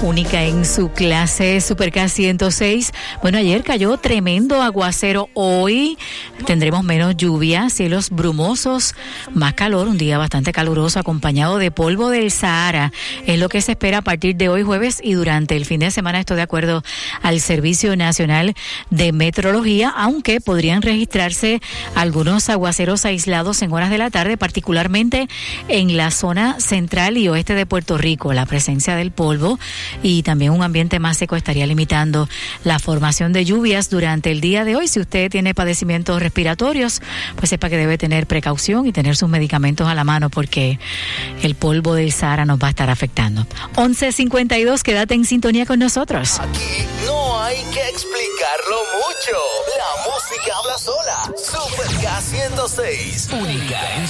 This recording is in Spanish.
única en su clase, Super K106. Bueno, ayer cayó tremendo aguacero. Hoy tendremos menos lluvia, cielos brumosos, más calor, un día bastante caluroso acompañado de polvo del Sahara. Es lo que se espera a partir de hoy jueves y durante el fin de semana, esto de acuerdo al Servicio Nacional de Meteorología, aunque podrían registrarse algunos aguaceros aislados en horas de la tarde, particularmente en la zona central y oeste de Puerto Rico. La presencia del polvo y también un ambiente más seco estaría limitando la formación de lluvias durante el día de hoy. Si usted tiene padecimientos respiratorios, pues sepa que debe tener precaución y tener sus medicamentos a la mano porque el polvo del Sahara nos va a estar afectando. 11:52, quédate en sintonía con nosotros. Aquí no hay que explicarlo mucho. La música habla sola. Super K106, única en